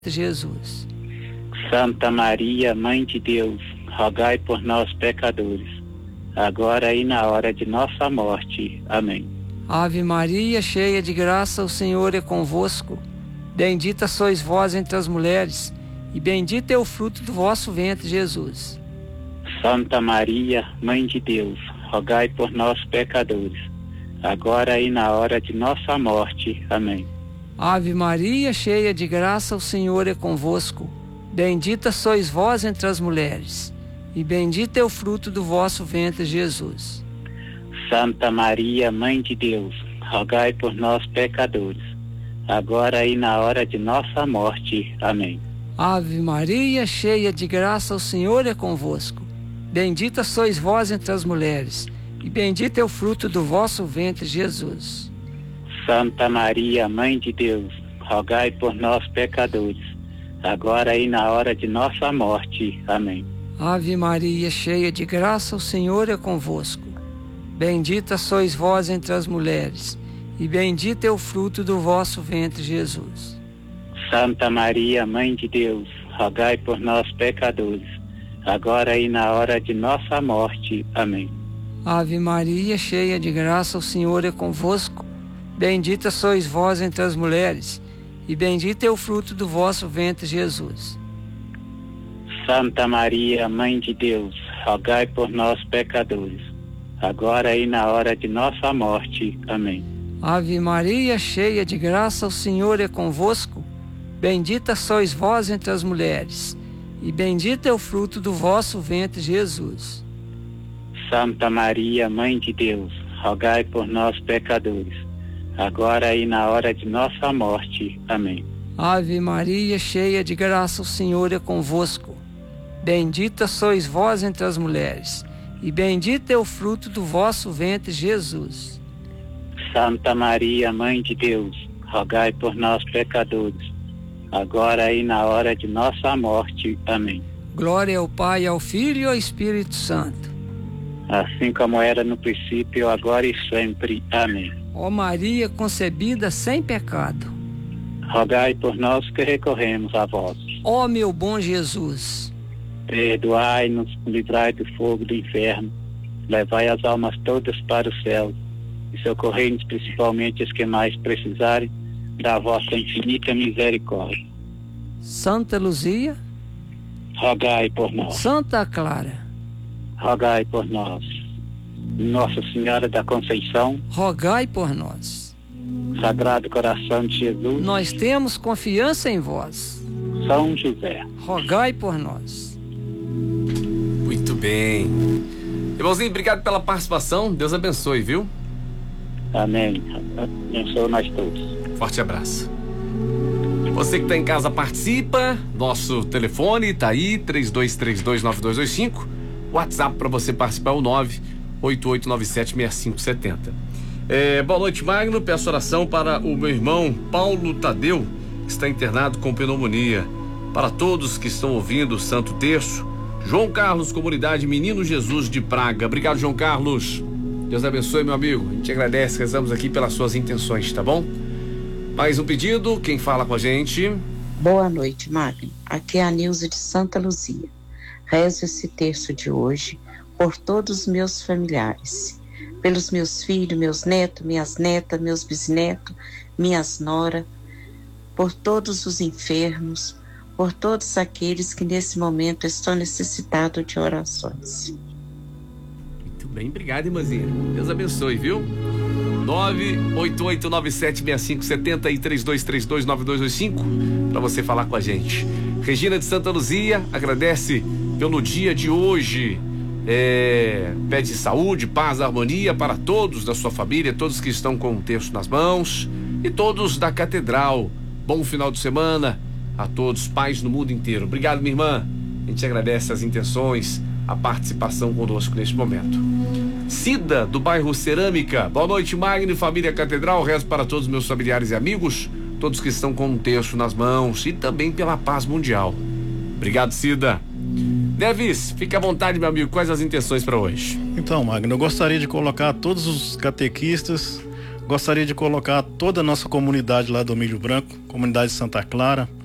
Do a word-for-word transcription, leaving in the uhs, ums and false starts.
Jesus. Santa Maria, Mãe de Deus, rogai por nós, pecadores, agora e na hora de nossa morte. Amém. Ave Maria, cheia de graça, o Senhor é convosco. Bendita sois vós entre as mulheres, e bendito é o fruto do vosso ventre, Jesus. Santa Maria, Mãe de Deus, rogai por nós, pecadores, agora e na hora de nossa morte. Amém. Ave Maria, cheia de graça, o Senhor é convosco. Bendita sois vós entre as mulheres, e bendito é o fruto do vosso ventre, Jesus. Santa Maria, Mãe de Deus, rogai por nós, pecadores, agora e na hora de nossa morte. Amém. Ave Maria, cheia de graça, o Senhor é convosco. Bendita sois vós entre as mulheres, e bendito é o fruto do vosso ventre, Jesus. Santa Maria, Mãe de Deus, rogai por nós, pecadores, agora e na hora de nossa morte. Amém. Ave Maria, cheia de graça, o Senhor é convosco. Bendita sois vós entre as mulheres, e bendito é o fruto do vosso ventre, Jesus. Santa Maria, Mãe de Deus, rogai por nós, pecadores, agora e na hora de nossa morte. Amém. Ave Maria, cheia de graça, o Senhor é convosco. Bendita sois vós entre as mulheres, e bendito é o fruto do vosso ventre, Jesus. Santa Maria, Mãe de Deus, rogai por nós, pecadores, agora e na hora de nossa morte. Amém. Ave Maria, cheia de graça, o Senhor é convosco. Bendita sois vós entre as mulheres, e bendito é o fruto do vosso ventre, Jesus. Santa Maria, Mãe de Deus, rogai por nós, pecadores, agora e na hora de nossa morte. Amém. Ave Maria, cheia de graça, o Senhor é convosco. Bendita sois vós entre as mulheres, e bendito é o fruto do vosso ventre, Jesus. Santa Maria, Mãe de Deus, rogai por nós, pecadores, agora e na hora de nossa morte. Amém. Glória ao Pai, ao Filho e ao Espírito Santo, assim como era no princípio, agora e sempre. Amém. Ó Maria concebida sem pecado, rogai por nós que recorremos a vós. Ó meu bom Jesus, perdoai-nos, livrai do fogo do inferno, levai as almas todas para o céu e socorrei-nos principalmente os que mais precisarem da vossa infinita misericórdia. Santa Luzia, rogai por nós. Santa Clara, rogai por nós. Nossa Senhora da Conceição, rogai por nós. Sagrado Coração de Jesus, nós temos confiança em vós. São José, rogai por nós. Muito bem. Irmãozinho, obrigado pela participação. Deus abençoe, viu? Amém. Abençoe nós todos. Forte abraço. Você que está em casa participa. Nosso telefone está aí, três dois três dois, nove dois dois cinco. WhatsApp para você participar é o nove oito oito nove sete seis cinco sete zero. É, boa noite, Magno. Peço oração para o meu irmão Paulo Tadeu, que está internado com pneumonia. Para todos que estão ouvindo o Santo Terço, João Carlos, comunidade Menino Jesus de Praga. Obrigado, João Carlos. Deus abençoe, meu amigo. A gente agradece, rezamos aqui pelas suas intenções, tá bom? Mais um pedido, quem fala com a gente? Boa noite, Magno. Aqui é a Nilza de Santa Luzia. Rezo esse terço de hoje por todos os meus familiares, pelos meus filhos, meus netos, minhas netas, meus bisnetos, minhas noras, por todos os enfermos, por todos aqueles que nesse momento estão necessitados de orações. Muito bem, obrigado, irmãzinha. Deus abençoe, viu? nove oito oito nove sete seis cinco sete zero e três dois três dois nove dois dois cinco para você falar com a gente. Regina de Santa Luzia agradece pelo dia de hoje. É, pede saúde, paz, harmonia para todos da sua família, todos que estão com o terço nas mãos e todos da catedral. Bom final de semana a todos, paz no mundo inteiro. Obrigado, minha irmã. A gente agradece as intenções, a participação conosco neste momento. Cida, do bairro Cerâmica. Boa noite, Magno e família Catedral. Rezo para todos os meus familiares e amigos, todos que estão com um terço nas mãos e também pela paz mundial. Obrigado, Cida. Neves, fique à vontade, meu amigo. Quais as intenções para hoje? Então, Magno, eu gostaria de colocar todos os catequistas, gostaria de colocar toda a nossa comunidade lá do Milho Branco, comunidade Santa Clara,